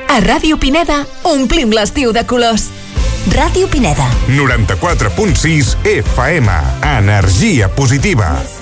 A Ràdio Pineda omplim l'estiu de colors. Ràdio Pineda 94.6 FM. Energia positiva.